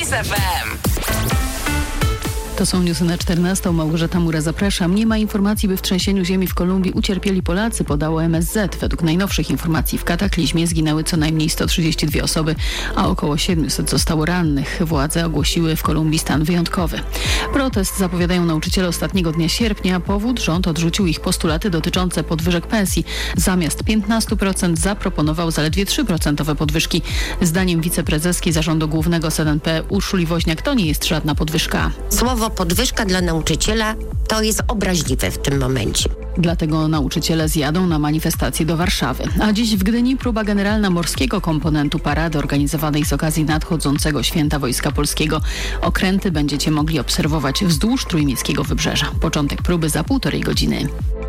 FM. To są newsy na 14. Małgorzata Mura, zapraszam. Nie ma informacji, by w trzęsieniu ziemi w Kolumbii ucierpieli Polacy, podało MSZ. Według najnowszych informacji w kataklizmie zginęły co najmniej 132 osoby, a około 700 zostało rannych. Władze ogłosiły w Kolumbii stan wyjątkowy. Protest zapowiadają nauczyciele ostatniego dnia sierpnia. Powód: rząd odrzucił ich postulaty dotyczące podwyżek pensji. Zamiast 15% zaproponował zaledwie 3% podwyżki. Zdaniem wiceprezeski Zarządu Głównego ZNP Urszuli Woźniak to nie jest żadna podwyżka. Słowo podwyżka dla nauczyciela to jest obraźliwe w tym momencie. Dlatego nauczyciele zjadą na manifestację do Warszawy. A dziś w Gdyni próba generalna morskiego komponentu parady organizowanej z okazji nadchodzącego Święta Wojska Polskiego. Okręty będziecie mogli obserwować wzdłuż trójmiejskiego wybrzeża. Początek próby za 1,5 godziny.